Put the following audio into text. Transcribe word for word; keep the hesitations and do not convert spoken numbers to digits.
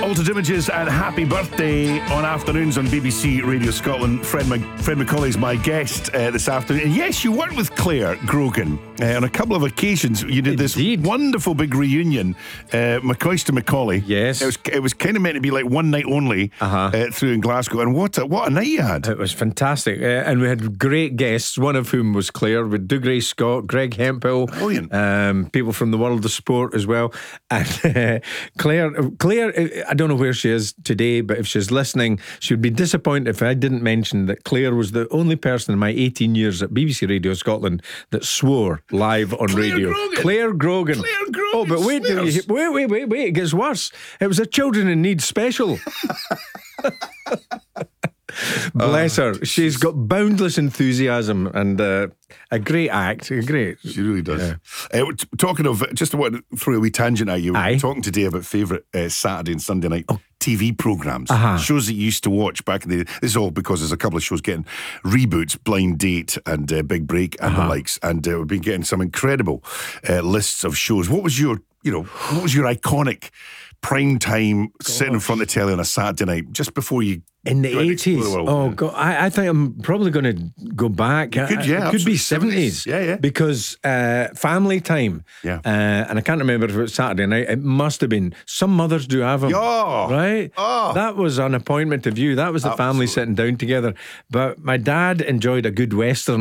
Altered Images and happy birthday on afternoons on B B C Radio Scotland. Fred, Mac- Fred McCauley's my guest uh, this afternoon. And yes, you worked with Claire Grogan uh, on a couple of occasions. You did this Indeed. wonderful big reunion, uh, McCoist to Macaulay. Yes. It was it was kind of meant to be like one night only Uh-huh. uh, through in Glasgow. And what a, what a night you had. It was fantastic. Uh, and we had great guests, one of whom was Claire, with Dougray Scott, Greg Hemphill, Brilliant. um, people from the world of sport as well. And uh, Claire, Claire, uh, I don't know where she is today, but if she's listening, she would be disappointed if I didn't mention that Claire was the only person in my eighteen years at B B C Radio Scotland that swore live on Claire radio. Grogan. Claire Grogan. Claire Grogan Oh, but wait, till you, swears. wait, wait, wait, wait, it gets worse. It was a Children in Need special. Bless her. She's got boundless enthusiasm and uh, a great act. A great. She really does. Uh, t- talking of, just I want to throw a wee tangent at you. We Aye. were talking today about favourite uh, Saturday and Sunday night T V programmes. Uh-huh. Shows that you used to watch back in the day. This is all because there's a couple of shows getting reboots, Blind Date and uh, Big Break and Uh-huh. the likes. And uh, we've been getting some incredible uh, lists of shows. What was your, you know, what was your iconic prime time sitting in front of the telly on a Saturday night just before you In the go and explore eighties. the world? Oh, God. I, I think I'm probably going to go back. could, I- yeah, It could absolutely. be seventies. Yeah, yeah. Because uh, family time. Yeah. Uh, and I can't remember if it was Saturday night. It must have been. Some mothers do have them. Oh. Right? Oh. That was an appointment to view. That was the family Absolutely. sitting down together. But my dad enjoyed a good Western.